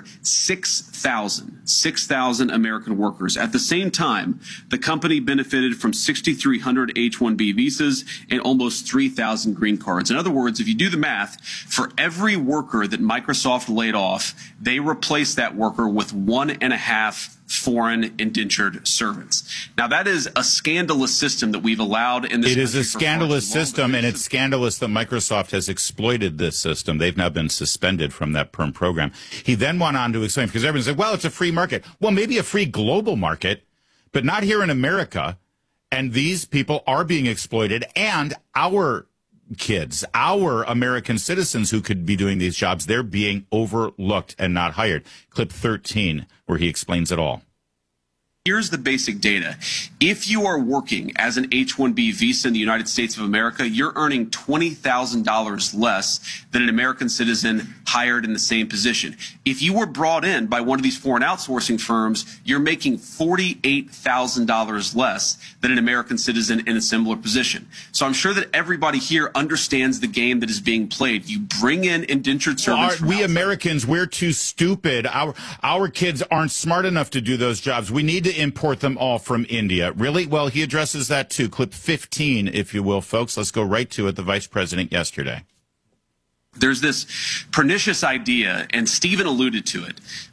6,000 American workers. At the same time, the company benefited from 6,300 H-1B visas and almost 3,000 green cards. In other words, if you do the math, for every worker that Microsoft laid off, they replaced that worker with 1.5 foreign indentured servants. Now, that is a scandalous system that we've allowed in this country. It is a scandalous system, and it's scandalous that Microsoft has exploited this system. They've now been suspended from that PERM program. He then went on to explain, because everyone said, well, it's a free market. Well, maybe a free global market, but not here in America. And these people are being exploited, and our kids, our American citizens who could be doing these jobs, they're being overlooked and not hired. Clip 13, where he explains it all. Here's the basic data. If you are working as an H-1B visa in the United States of America, you're earning $20,000 less than an American citizen hired in the same position. If you were brought in by one of these foreign outsourcing firms, you're making $48,000 less than an American citizen in a similar position. So I'm sure that everybody here understands the game that is being played. You bring in indentured servants. We Americans, we're too stupid. Our kids aren't smart enough to do those jobs. We need to import them all from India. Really? Well, he addresses that too. Clip 15, if you will, folks. Let's go right to it. The vice president yesterday. There's this pernicious idea, and Stephen alluded to it,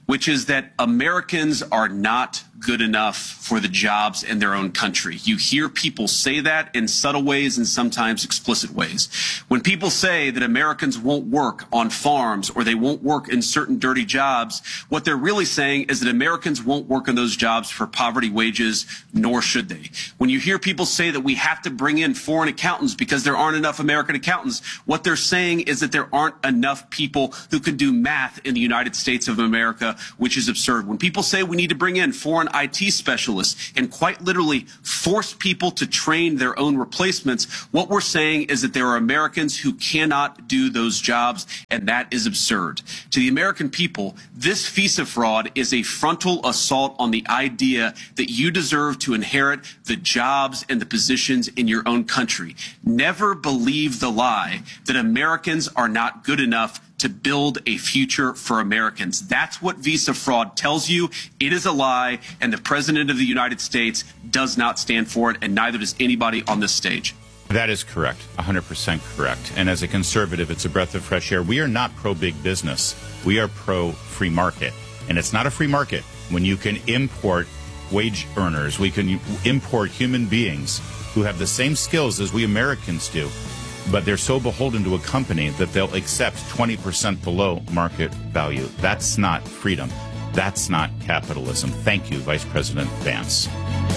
which is that Americans are not good enough for the jobs in their own country. You hear people say that in subtle ways and sometimes explicit ways. When people say that Americans won't work on farms or they won't work in certain dirty jobs, what they're really saying is that Americans won't work in those jobs for poverty wages, nor should they. When you hear people say that we have to bring in foreign accountants because there aren't enough American accountants, what they're saying is that there aren't enough people who can do math in the United States of America, which is absurd. When people say we need to bring in foreign IT specialists and quite literally force people to train their own replacements, what we're saying is that there are Americans who cannot do those jobs, and that is absurd. To the American people, this visa fraud is a frontal assault on the idea that you deserve to inherit the jobs and the positions in your own country. Never believe the lie that Americans are not good enough to build a future for Americans. That's what visa fraud tells you. It is a lie, and the President of the United States does not stand for it, and neither does anybody on this stage. That is correct, 100% correct. And as a conservative, it's a breath of fresh air. We are not pro-big business. We are pro-free market. And it's not a free market when you can import wage earners. We can import human beings who have the same skills as we Americans do, but they're so beholden to a company that they'll accept 20% below market value. That's not freedom. That's not capitalism. Thank you, Vice President Vance.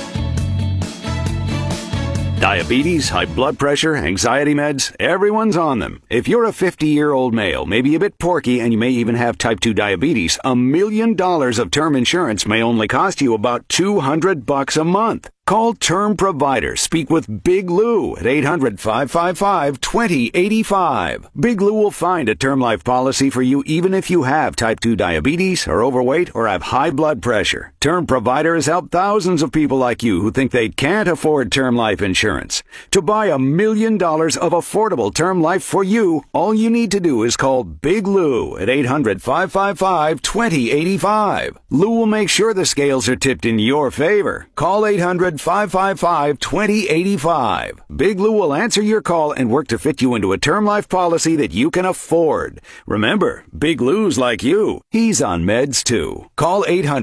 Diabetes, high blood pressure, anxiety meds, everyone's on them. If you're a 50-year-old male, maybe a bit porky, and you may even have type 2 diabetes, $1 million of term insurance may only cost you about $200 a month. Call Term Provider. Speak with Big Lou at 800-555-2085. Big Lou will find a term life policy for you even if you have type 2 diabetes, are overweight, or have high blood pressure. Term Provider has helped thousands of people like you who think they can't afford term life insurance. To buy $1 million of affordable term life for you, all you need to do is call Big Lou at 800-555-2085. Lou will make sure the scales are tipped in your favor. Call 800-555-2085. Big Lou will answer your call and work to fit you into a term life policy that you can afford. Remember, Big Lou's like you. He's on meds too. Call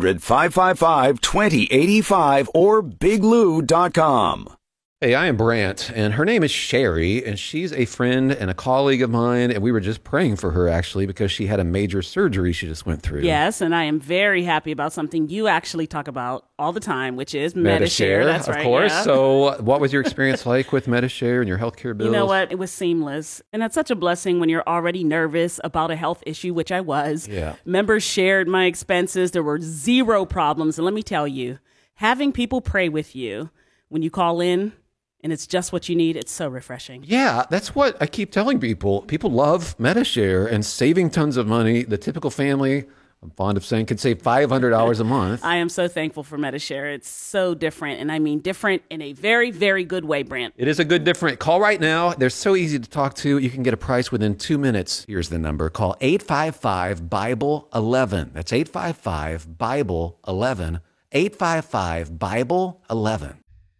800-555-2085 or biglou.com. Hey, I am Brant, and her name is Sherry, and she's a friend and a colleague of mine, and we were just praying for her, actually, because she had a major surgery she just went through. Yes, and I am very happy about something you actually talk about all the time, which is Medi-Share. That's right, of course. Yeah. So what was your experience like with Medi-Share and your healthcare bills? You know what? It was seamless, and that's such a blessing when you're already nervous about a health issue, which I was. Yeah. Members shared my expenses. There were zero problems, and let me tell you, having people pray with you when you call in, and it's just what you need, it's so refreshing. Yeah, that's what I keep telling people. People love Medi-Share and saving tons of money. The typical family, I'm fond of saying, can save $500 a month. I am so thankful for Medi-Share. It's so different, and I mean different in a very, very good way, Brant. It is a good different. Call right now. They're so easy to talk to. You can get a price within 2 minutes. Here's the number. Call 855-BIBLE-11. That's 855-BIBLE-11. 855-BIBLE-11.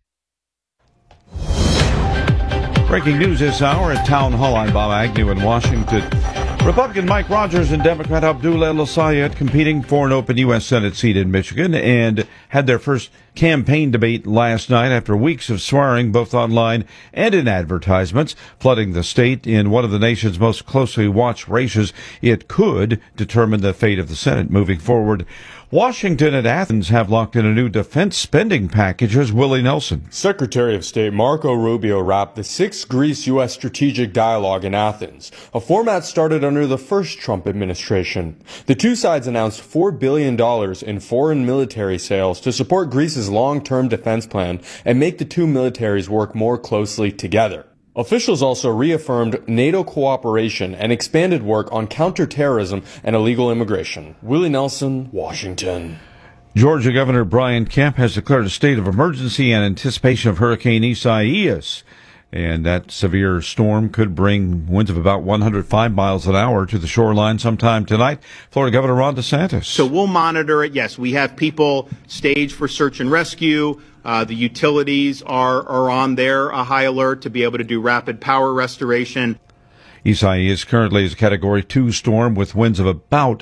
Breaking news this hour at Town Hall. I'm Bob Agnew in Washington. Republican Mike Rogers and Democrat Abdullah El-Sayed competing for an open U.S. Senate seat in Michigan and had their first campaign debate last night after weeks of swearing both online and in advertisements, flooding the state in one of the nation's most closely watched races. It could determine the fate of the Senate moving forward. Washington and Athens have locked in a new defense spending package. As Willie Nelson. Secretary of State Marco Rubio wrapped the sixth Greece-U.S. strategic dialogue in Athens, a format started under the first Trump administration. The two sides announced $4 billion in foreign military sales to support Greece's long-term defense plan and make the two militaries work more closely together. Officials also reaffirmed NATO cooperation and expanded work on counterterrorism and illegal immigration. Willie Nelson, Washington. Georgia Governor Brian Kemp has declared a state of emergency in anticipation of Hurricane Isaias. And that severe storm could bring winds of about 105 miles an hour to the shoreline sometime tonight. Florida Governor Ron DeSantis. So we'll monitor it. Yes, we have people staged for search and rescue. The utilities are on their high alert to be able to do rapid power restoration. Isaias currently is a Category 2 storm with winds of about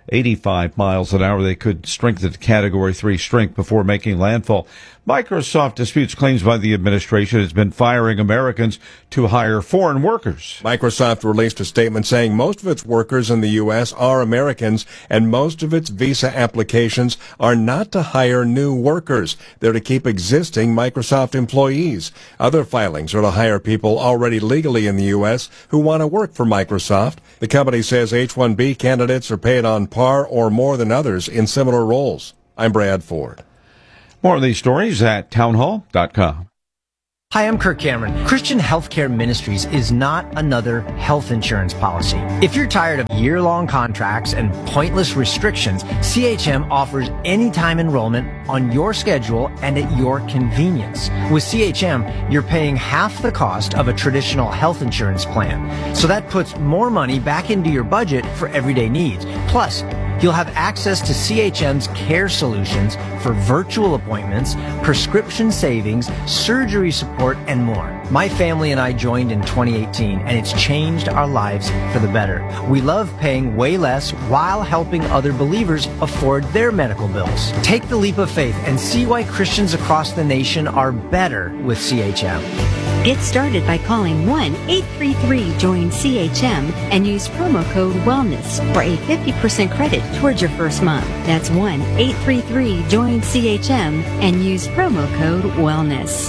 85 miles an hour. They could strengthen to Category 3 strength before making landfall. Microsoft disputes claims by the administration it's been firing Americans to hire foreign workers. Microsoft released a statement saying most of its workers in the U.S. are Americans, and most of its visa applications are not to hire new workers. They're to keep existing Microsoft employees. Other filings are to hire people already legally in the U.S. who want to work for Microsoft. The company says H-1B candidates are paid on par or more than others in similar roles. I'm Brad Ford. More of these stories at townhall.com. Hi, I'm Kirk Cameron. Christian Healthcare Ministries is not another health insurance policy. If you're tired of year-long contracts and pointless restrictions, CHM offers anytime enrollment on your schedule and at your convenience. With CHM, you're paying half the cost of a traditional health insurance plan. So that puts more money back into your budget for everyday needs. Plus, you'll have access to CHM's care solutions for virtual appointments, prescription savings, surgery support, and more. My family and I joined in 2018, and it's changed our lives for the better. We love paying way less while helping other believers afford their medical bills. Take the leap of faith and see why Christians across the nation are better with CHM. Get started by calling 1-833-JOIN-CHM and use promo code WELLNESS for a 50% credit towards your first month. That's 1-833-JOIN-CHM and use promo code WELLNESS.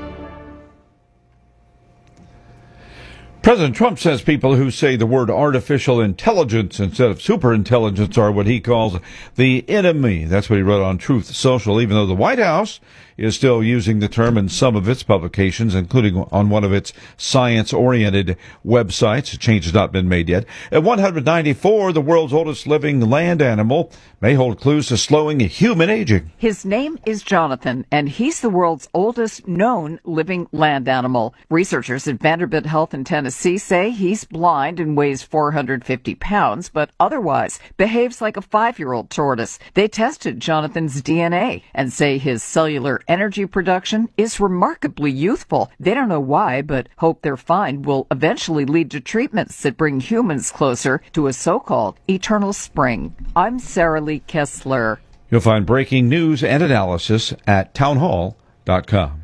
President Trump says people who say the word artificial intelligence instead of superintelligence are what he calls the enemy. That's what he wrote on Truth Social, even though the White House is still using the term in some of its publications, including on one of its science-oriented websites. A change has not been made yet. At 194, the world's oldest living land animal may hold clues to slowing human aging. His name is Jonathan, and he's the world's oldest known living land animal. Researchers at Vanderbilt Health in Tennessee say he's blind and weighs 450 pounds, but otherwise behaves like a 5-year-old tortoise. They tested Jonathan's DNA and say his cellular energy production is remarkably youthful. They don't know why, but hope their find will eventually lead to treatments that bring humans closer to a so-called eternal spring. I'm Sarah Lee Kessler. You'll find breaking news and analysis at townhall.com.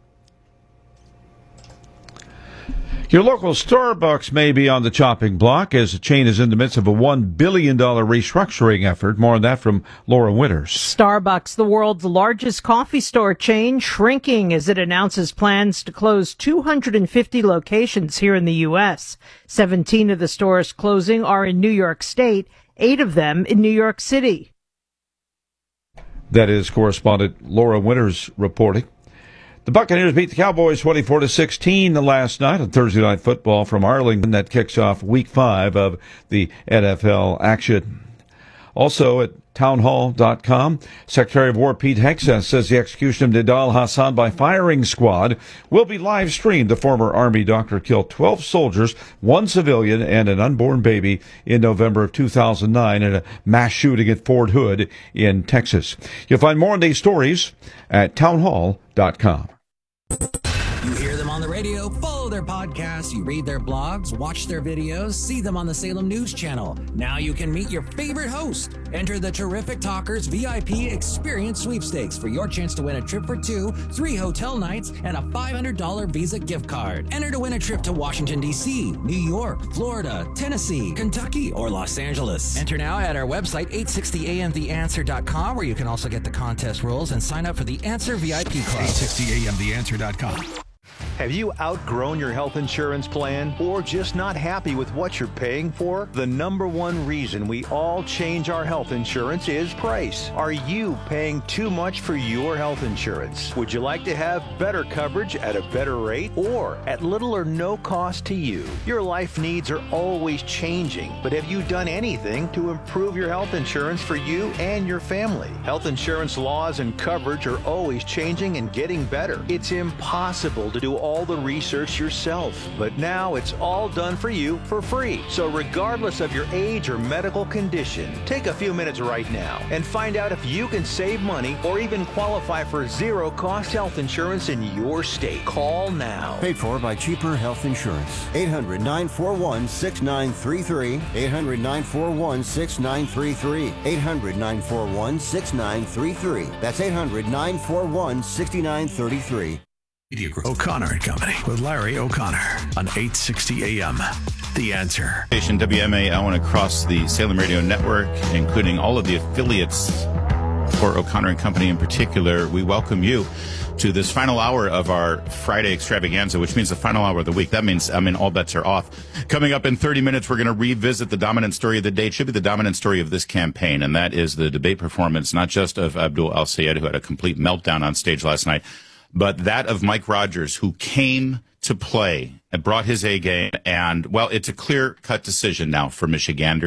Your local Starbucks may be on the chopping block as the chain is in the midst of a $1 billion restructuring effort. More on that from Laura Winters. Starbucks, the world's largest coffee store chain, shrinking as it announces plans to close 250 locations here in the U.S. 17 of the stores closing are in New York State, 8 of them in New York City. That is correspondent Laura Winters reporting. The Buccaneers beat the Cowboys 24-16 last night on Thursday Night Football from Arlington. That kicks off Week 5 of the NFL action. Also at townhall.com, Secretary of War Pete Hegseth says the execution of Nidal Hasan by firing squad will be live streamed. The former Army doctor killed 12 soldiers, 1 civilian, and an unborn baby in November of 2009 in a mass shooting at Fort Hood in Texas. You'll find more on these stories at townhall.com. You hear them on the radio, follow their podcasts, you read their blogs, watch their videos, see them on the Salem News Channel. Now you can meet your favorite host. Enter the Terrific Talkers VIP Experience Sweepstakes for your chance to win a trip for 2, 3 hotel nights, and a $500 Visa gift card. Enter to win a trip to Washington, D.C., New York, Florida, Tennessee, Kentucky, or Los Angeles. Enter now at our website, 860amtheanswer.com, where you can also get the contest rules and sign up for the Answer VIP Club. 860amtheanswer.com. Have you outgrown your health insurance plan or just not happy with what you're paying for? The number one reason we all change our health insurance is price. Are you paying too much for your health insurance? Would you like to have better coverage at a better rate or at little or no cost to you? Your life needs are always changing, but have you done anything to improve your health insurance for you and your family? Health insurance laws and coverage are always changing and getting better. It's impossible to do all the research yourself. But now it's all done for you for free. So regardless of your age or medical condition, take a few minutes right now and find out if you can save money or even qualify for zero-cost health insurance in your state. Call now. Paid for by Cheaper Health Insurance. 800-941-6933. 800-941-6933. 800-941-6933. That's 800-941-6933. Media Group. O'Connor and Company with Larry O'Connor on 860 AM. The Answer. Station WMAL and across the Salem Radio Network, including all of the affiliates for O'Connor and Company in particular, we welcome you to this final hour of our Friday extravaganza, which means the final hour of the week. That means, all bets are off. Coming up in 30 minutes, we're going to revisit the dominant story of the day. It should be the dominant story of this campaign, and that is the debate performance, not just of Abdul El-Sayed, who had a complete meltdown on stage last night, but that of Mike Rogers, who came to play and brought his A game. And, well, it's a clear-cut decision now for Michiganders.